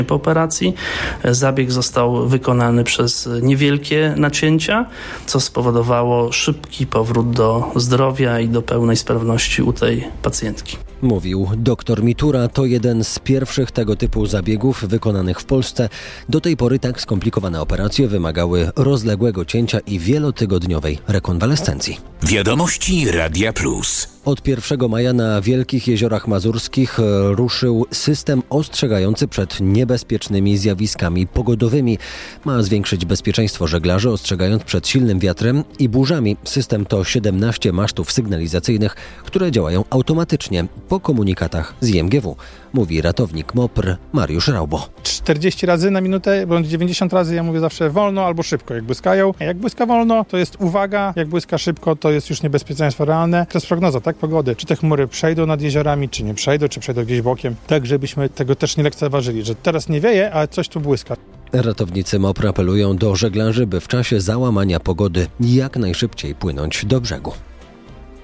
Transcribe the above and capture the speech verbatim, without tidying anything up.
Po operacji zabieg został wykonany przez niewielkie nacięcia, co spowodowało szybki powrót do zdrowia i do pełnej sprawności u tej pacjentki. Mówił dr Mitura. To jeden z pierwszych tego typu zabiegów wykonanych w Polsce. Do tej pory tak skomplikowane operacje wymagały rozległego cięcia i wielotygodniowej rekonwalescencji. Wiadomości Radia Plus. Od pierwszego maja na Wielkich Jeziorach Mazurskich ruszył system ostrzegający przed niebezpiecznymi zjawiskami pogodowymi. Ma zwiększyć bezpieczeństwo żeglarzy, ostrzegając przed silnym wiatrem i burzami. System to siedemnaście masztów sygnalizacyjnych, które działają automatycznie po komunikatach z I M G W, mówi ratownik M O P R Mariusz Raubo. czterdzieści razy na minutę, bądź dziewięćdziesiąt razy, ja mówię zawsze wolno albo szybko, jak błyskają. Jak błyska wolno, to jest uwaga, jak błyska szybko, to jest już niebezpieczeństwo realne. To jest prognoza, tak, pogody. Czy te chmury przejdą nad jeziorami, czy nie przejdą, czy przejdą gdzieś bokiem. Tak, żebyśmy tego też nie lekceważyli, że teraz nie wieje, ale coś tu błyska. Ratownicy M O P R apelują do żeglarzy, by w czasie załamania pogody jak najszybciej płynąć do brzegu.